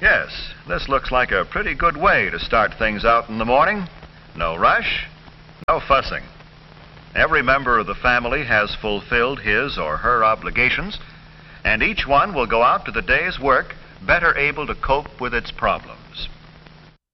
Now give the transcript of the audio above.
Yes, this looks like a pretty good way to start things out in the morning. No rush, no fussing. Every member of the family has fulfilled his or her obligations, and each one will go out to the day's work better able to cope with its problems.